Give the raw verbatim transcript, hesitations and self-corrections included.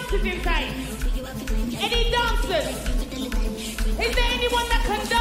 dancers inside? Any dancers? Is there anyone that can dance?